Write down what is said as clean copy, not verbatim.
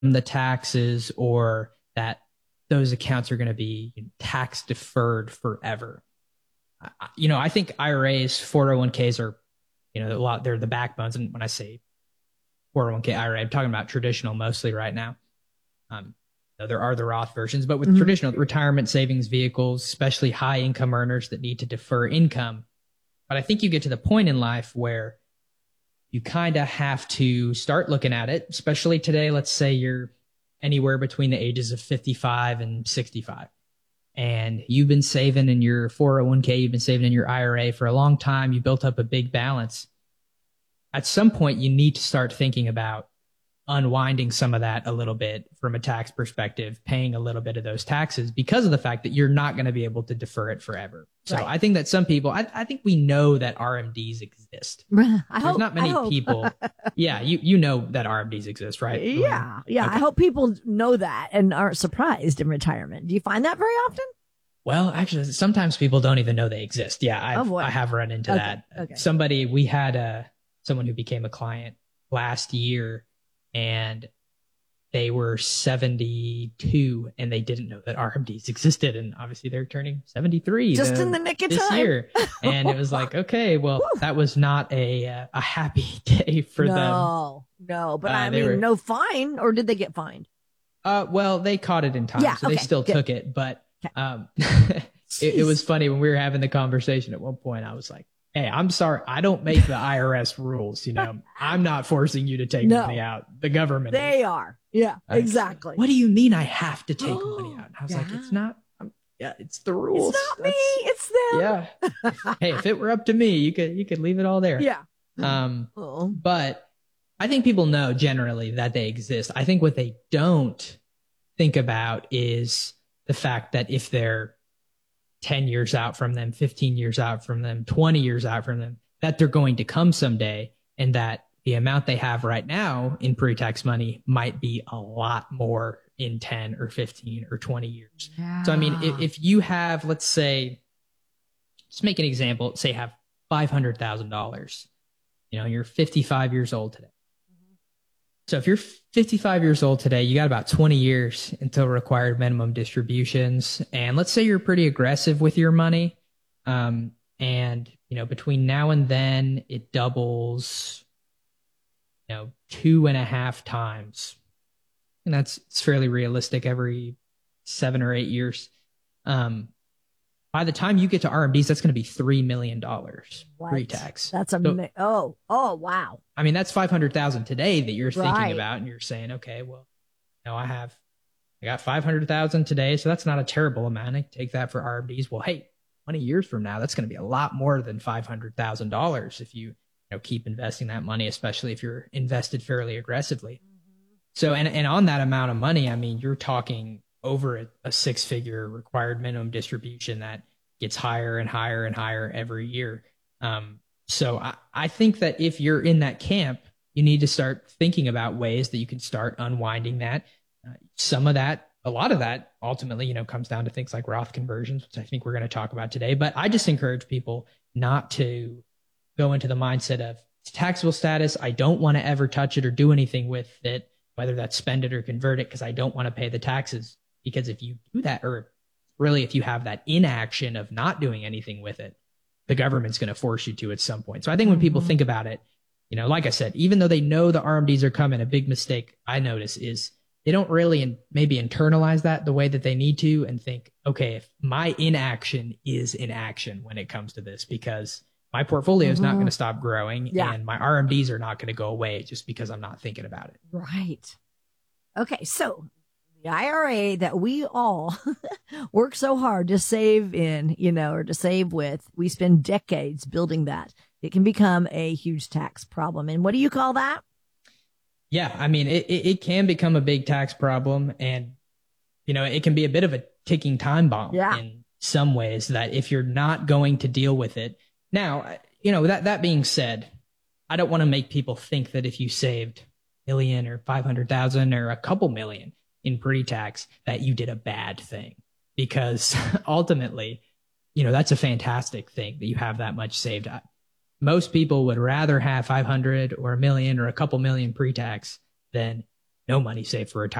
the taxes or that those accounts are going to be tax deferred forever. I think IRAs, 401ks are, a lot, they're the backbones. And when I say 401k IRA, I'm talking about traditional mostly right now. There are the Roth versions, but with traditional retirement savings vehicles, especially high income earners that need to defer income. But I think you get to the point in life where you kind of have to start looking at it, especially today. Let's say you're anywhere between the ages of 55 and 65. And you've been saving in your 401k, you've been saving in your IRA for a long time. You built up a big balance. At some point, you need to start thinking about unwinding some of that a little bit from a tax perspective, paying a little bit of those taxes because of the fact that you're not going to be able to defer it forever. So right. I think that some people, I think we know that RMDs exist. There's not many people. Yeah, you know that RMDs exist, right? Yeah. Okay. I hope people know that and aren't surprised in retirement. Do you find that very often? Well, actually, sometimes people don't even know they exist. Yeah, I have run into that. Okay. We had someone who became a client last year, and they were 72 and they didn't know that RMDs existed. And obviously they're turning 73 just in the nick of this time. Year. And it was like, okay, well, that was not a happy day for them. No, but I mean, no fine, or did they get fined? Well, they caught it in time, so they still took it. But it was funny when we were having the conversation at one point. I was like, hey, I'm sorry, I don't make the IRS rules. I'm not forcing you to take money out. The government. They are. Yeah, exactly. What do you mean I have to take money out? And I was like, it's not. It's the rules. It's not me. It's them. Yeah. Hey, if it were up to me, you could leave it all there. Yeah. But I think people know generally that they exist. I think what they don't think about is the fact that if they're 10 years out from them, 15 years out from them, 20 years out from them, that they're going to come someday, and that the amount they have right now in pre-tax money might be a lot more in 10 or 15 or 20 years. Yeah. So, I mean, if you have, let's say, just make an example, say you have $500,000, you're 55 years old today. So if you're 55 years old today, you got about 20 years until required minimum distributions. And let's say you're pretty aggressive with your money. And, between now and then, it doubles, 2.5 times. And it's fairly realistic every 7 or 8 years. By the time you get to RMDs, that's going to be $3 million pre-tax. That's amazing. Oh, wow. I mean, that's 500,000 today that you're thinking about, and you're saying, okay, well, I got 500,000 today, so that's not a terrible amount. I take that for RMDs. Well, hey, 20 years from now, that's going to be a lot more than $500,000 if you keep investing that money, especially if you're invested fairly aggressively. Mm-hmm. So, and on that amount of money, I mean, you're talking over a 6-figure required minimum distribution that gets higher and higher and higher every year. So I think that if you're in that camp, you need to start thinking about ways that you can start unwinding that. A lot of that ultimately, comes down to things like Roth conversions, which I think we're going to talk about today. But I just encourage people not to go into the mindset of taxable status. I don't want to ever touch it or do anything with it, whether that's spend it or convert it, because I don't want to pay the taxes. Because if you do that, or really if you have that inaction of not doing anything with it, the government's going to force you to at some point. So I think when people think about it, like I said, even though they know the RMDs are coming, a big mistake I notice is they don't really maybe internalize that the way that they need to, and think, okay, if my inaction is inaction when it comes to this, because my portfolio is not going to stop growing, and my RMDs are not going to go away just because I'm not thinking about it. Right. Okay. So the IRA that we all work so hard to save in, or to save with, we spend decades building that. It can become a huge tax problem. And what do you call that? Yeah, I mean, it can become a big tax problem, and, it can be a bit of a ticking time bomb in some ways, that if you're not going to deal with it. Now, that being said, I don't want to make people think that if you saved $1 million or 500,000 or a couple million in pre-tax, that you did a bad thing, because ultimately, that's a fantastic thing that you have that much saved. Most people would rather have 500 or $1 million or a couple million pre-tax than no money saved for retirement.